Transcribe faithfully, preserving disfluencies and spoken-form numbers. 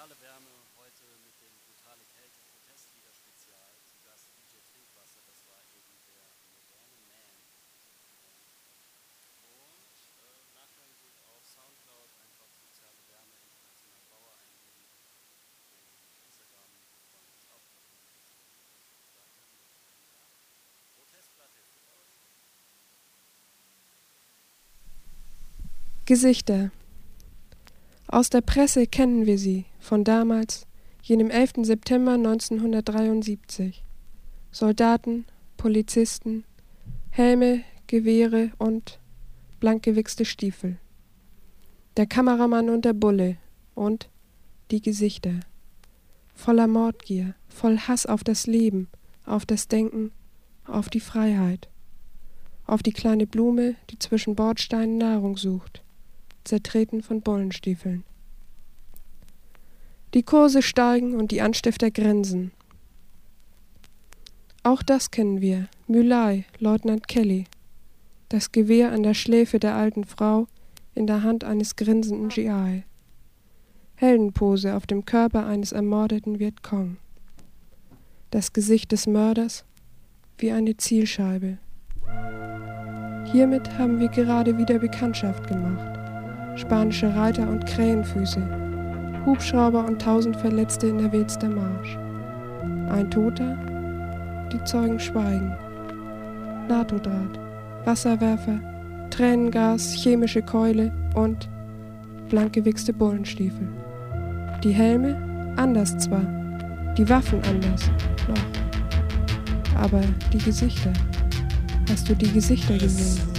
brutale Wärme heute mit dem brutale Kälte Protestlieder-Spezial. Zu Gast D J Trinkwasser, das war eben der moderne Man. Und äh, nachhören geht auf Soundcloud, einfach soziale Wärme, international Bauer eingeben. Und Instagram freuen wir uns auch davon. Weiter mit einer Protestplatte für euch. Gesichter. Aus der Presse kennen wir sie, von damals, jenem elften September neunzehnhundertdreiundsiebzig. Soldaten, Polizisten, Helme, Gewehre und blankgewichste Stiefel. Der Kameramann und der Bulle und die Gesichter. Voller Mordgier, voll Hass auf das Leben, auf das Denken, auf die Freiheit. Auf die kleine Blume, die zwischen Bordsteinen Nahrung sucht, zertreten von Bullenstiefeln. Die Kurse steigen und die Anstifter grinsen. Auch das kennen wir, My Lai, Leutnant Kelly. Das Gewehr an der Schläfe der alten Frau, in der Hand eines grinsenden G I. Heldenpose auf dem Körper eines ermordeten Vietcong. Das Gesicht des Mörders wie eine Zielscheibe. Hiermit haben wir gerade wieder Bekanntschaft gemacht. Spanische Reiter und Krähenfüße, Hubschrauber und tausend Verletzte in der Wilster Marsch. Ein Toter, die Zeugen schweigen. NATO-Draht, Wasserwerfer, Tränengas, chemische Keule und blankgewichste Bullenstiefel. Die Helme anders zwar, die Waffen anders noch, aber die Gesichter. Hast du die Gesichter gesehen?